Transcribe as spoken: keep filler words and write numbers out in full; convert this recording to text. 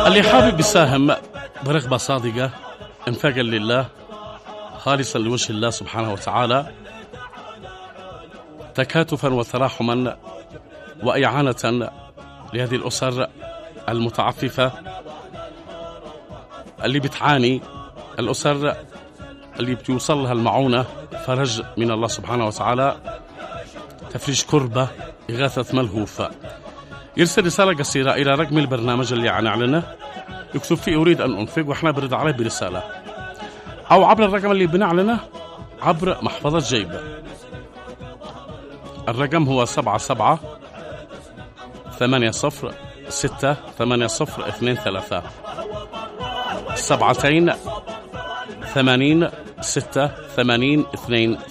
اللي حابب يساهم برغبة صادقة انفاقا لله خالصا لوجه الله سبحانه وتعالى، تكاتفا وتراحما وإعانة لهذه الأسر المتعففة اللي بتعاني، الأسر اللي بتوصل لها المعونة، فرج من الله سبحانه وتعالى، تفريج كربة، إغاثة ملهوفة. يرسل رسالة قصيرة إلى رقم البرنامج اللي عن أعلنه، يكتب فيه أريد أن أنفق وإحنا برد عليه برسالة، أو عبر الرقم اللي بنعلنه عبر محفظة جيب. الرقم هو سبعة سبعة ثمانية صفر ستة ثمانية صفر اثنين ثلاثة سبعتين ثمانين ستة ثمانين اثنين